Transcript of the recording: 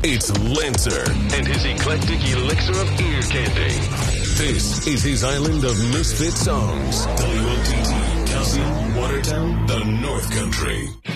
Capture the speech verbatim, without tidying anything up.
It's Lancer and his eclectic elixir of ear candy. This is his island of misfit songs. W O T T, Calcium, Watertown, the North Country.